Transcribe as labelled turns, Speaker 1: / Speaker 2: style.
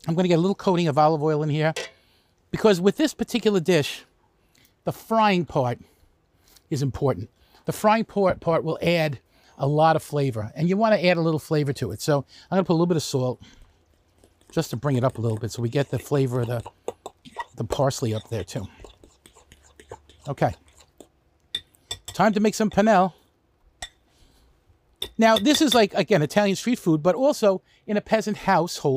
Speaker 1: I'm going to get a little coating of olive oil in here, because with this particular dish, the frying part is important. The frying part will add a lot of flavor, and you want to add a little flavor to it. So I'm going to put a little bit of salt just to bring it up a little bit so we get the flavor of the parsley up there too. Okay. Time to make some penne. Now, this is like, again, Italian street food, but also in a peasant household.